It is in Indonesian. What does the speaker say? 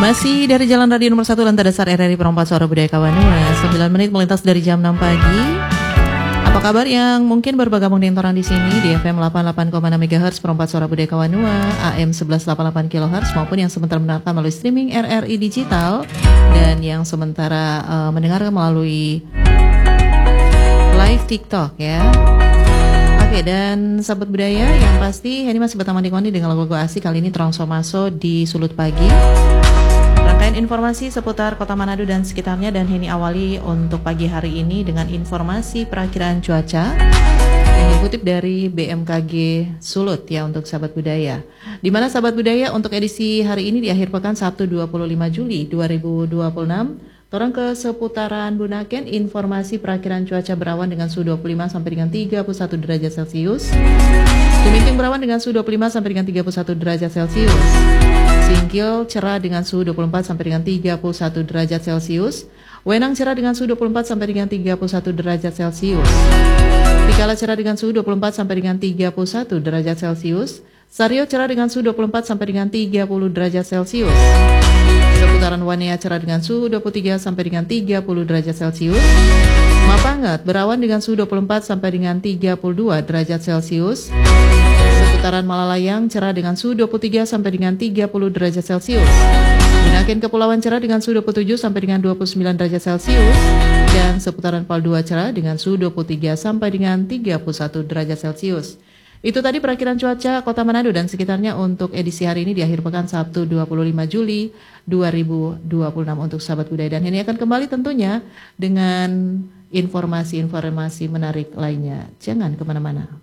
Masih dari Jalan Radio nomor 1 Lantai Dasar RRI Perempat Suara Budaya Kawanua. 9 menit melintas dari jam 6 pagi. Apa kabar yang mungkin baru bergabung dengan orang di sini di FM 88,6 MHz Perempat Suara Budaya Kawanua, AM 1188 kHz maupun yang sementara mendengarkan melalui streaming RRI Digital dan yang sementara mendengarkan melalui live TikTok ya. Oke, dan sahabat budaya yang pasti ini masih berteman dengan lagu-lagu asik. Kali ini Transformaso di Sulut Pagi. Rangkaian informasi seputar Kota Manado dan sekitarnya, dan ini awali untuk pagi hari ini dengan informasi perakiraan cuaca yang dikutip dari BMKG Sulut ya untuk sahabat budaya. Di mana sahabat budaya untuk edisi hari ini di akhir pekan Sabtu 25 Juli 2026 orang ke seputaran Bunaken informasi perakiraan cuaca berawan dengan suhu 25 sampai dengan 31 derajat Celcius. Tuminting berawan dengan suhu 25 sampai dengan 31 derajat Celcius. Singkil cerah dengan suhu 24 sampai dengan 31 derajat Celcius. Wenang cerah dengan suhu 24 sampai dengan 31 derajat Celcius. Pikala cerah dengan suhu 24 sampai dengan 31 derajat Celcius. Sario cerah dengan suhu 24 sampai dengan 30 derajat Celcius. Seputaran Wanea cerah dengan suhu 23 sampai dengan 30 derajat Celcius. Mapangat berawan dengan suhu 24 sampai dengan 32 derajat Celcius. Seputaran Malalayang cerah dengan suhu 23 sampai dengan 30 derajat Celcius. Bunaken Kepulauan cerah dengan suhu 27 sampai dengan 29 derajat Celcius. Dan seputaran Paldua cerah dengan suhu 23 sampai dengan 31 derajat Celcius. Itu tadi perakiran cuaca Kota Manado dan sekitarnya untuk edisi hari ini di akhir pekan Sabtu 25 Juli 2026 untuk sahabat budaya. Dan ini akan kembali tentunya dengan informasi-informasi menarik lainnya. Jangan kemana-mana.